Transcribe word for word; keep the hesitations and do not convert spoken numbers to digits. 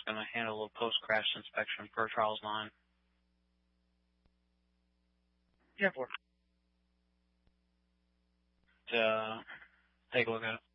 just going to handle a post-crash inspection for Charles nine. ten four. To take a look at it.